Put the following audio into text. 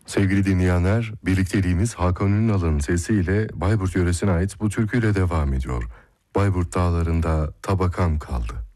Sevgili dinleyenler, birlikteliğimiz Hakan Ünal'ın sesiyle Bayburt yöresine ait bu türküyle devam ediyor. Bayburt dağlarında tabakam kaldı.